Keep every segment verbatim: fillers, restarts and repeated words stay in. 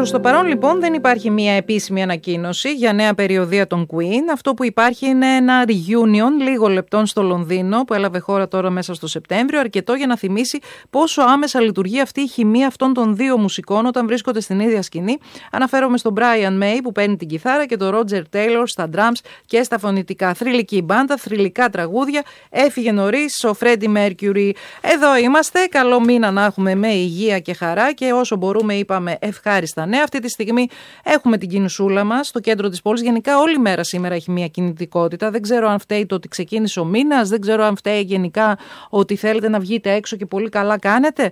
Προς το παρόν λοιπόν δεν υπάρχει μια επίσημη ανακοίνωση για νέα περιοδεία των Queen. Αυτό που υπάρχει είναι ένα reunion λίγο λεπτών στο Λονδίνο που έλαβε χώρα τώρα μέσα στο Σεπτέμβριο, αρκετό για να θυμίσει πόσο άμεσα λειτουργεί αυτή η χημεία αυτών των δύο μουσικών όταν βρίσκονται στην ίδια σκηνή. Αναφέρομαι στον Brian May που παίρνει την κιθάρα και τον Roger Taylor στα drums και στα φωνητικά. Θρυλική μπάντα, θρυλικά τραγούδια. Έφυγε νωρίς ο Freddie Mercury. Εδώ είμαστε. Καλό μήνα να έχουμε με υγεία και χαρά και όσο μπορούμε είπαμε ευχάριστα νέα. Αυτή τη στιγμή έχουμε την κινησούλα μας στο κέντρο της πόλης. Γενικά όλη μέρα σήμερα έχει μια κινητικότητα. Δεν ξέρω αν φταίει το ότι ξεκίνησε ο μήνας, δεν ξέρω αν φταίει γενικά ότι θέλετε να βγείτε έξω και πολύ καλά κάνετε.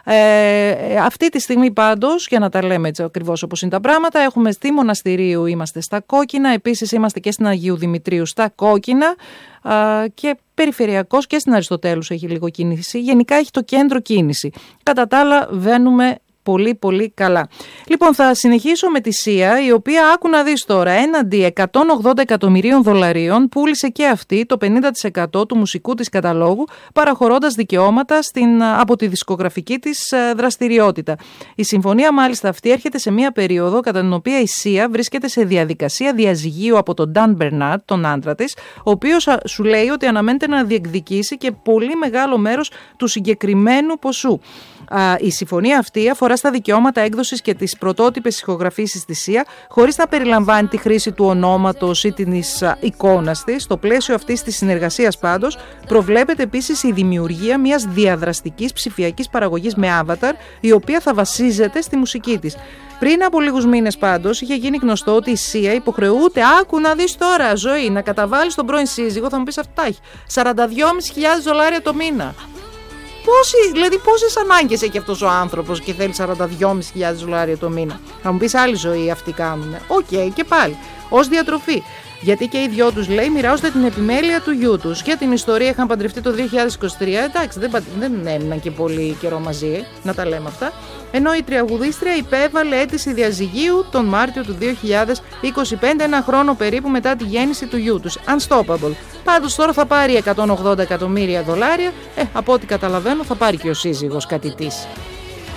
Ε, αυτή τη στιγμή πάντως, για να τα λέμε έτσι ακριβώς όπως είναι τα πράγματα, έχουμε στη Μοναστηρίου είμαστε στα κόκκινα, επίσης είμαστε και στην Αγίου Δημητρίου στα κόκκινα α, και περιφερειακός και στην Αριστοτέλους έχει λίγο κίνηση. Γενικά έχει το κέντρο κίνηση. Κατά τα άλλα βαίνουμε πολύ πολύ καλά. Λοιπόν, θα συνεχίσω με τη Sia, η οποία άκου να δεις τώρα, έναντι εκατόν ογδόντα εκατομμυρίων δολαρίων πούλησε και αυτή το πενήντα τοις εκατό του μουσικού της καταλόγου, παραχωρώντας δικαιώματα στην, από τη δισκογραφική της δραστηριότητα. Η συμφωνία μάλιστα αυτή έρχεται σε μια περίοδο κατά την οποία η Sia βρίσκεται σε διαδικασία διαζυγίου από τον Dan Bernard, τον άντρα της, ο οποίος σου λέει ότι αναμένεται να διεκδικήσει και πολύ μεγάλο μέρος του συγκεκριμένου ποσού. Η συμφωνία αυτή αφορά στα δικαιώματα έκδοσης και τις πρωτότυπες ηχογραφήσεις της Sia, χωρίς να περιλαμβάνει τη χρήση του ονόματος ή της εικόνας της. Στο πλαίσιο αυτής της συνεργασίας πάντως προβλέπεται επίσης η δημιουργία μιας διαδραστικής ψηφιακής παραγωγής με avatar, η οποία θα βασίζεται στη μουσική της. Πριν από λίγους μήνες πάντως είχε γίνει γνωστό ότι η Sia υποχρεούται, άκου να δεις τώρα ζωή, να καταβάλει στον πρώην σύζυγο, θα μου πεις αυτά έχει, σαράντα δυόμισι χιλιάδες δολάρια το μήνα. Πόσοι, δηλαδή πόσες ανάγκες έχει αυτός ο άνθρωπος και θέλει σαράντα δυόμισι χιλιάδες δολάρια το μήνα. Θα μου πεις άλλη ζωή αυτοί κάνουν. Οκ, okay, και πάλι, ως διατροφή. Γιατί και οι δυο τους, λέει, μοιράζονται την επιμέλεια του γιού τους. Για την ιστορία είχαν παντρευτεί το δύο χιλιάδες είκοσι τρία, εντάξει, δεν, δεν έμειναν και πολύ καιρό μαζί, να τα λέμε αυτά. Ενώ η τραγουδίστρια υπέβαλε αίτηση διαζυγίου τον Μάρτιο του δύο χιλιάδες είκοσι πέντε, ένα χρόνο περίπου μετά τη γέννηση του γιού τους. Unstoppable. Πάντως τώρα θα πάρει εκατόν ογδόντα εκατομμύρια δολάρια, ε, από ό,τι καταλαβαίνω θα πάρει και ο σύζυγος κάτι της.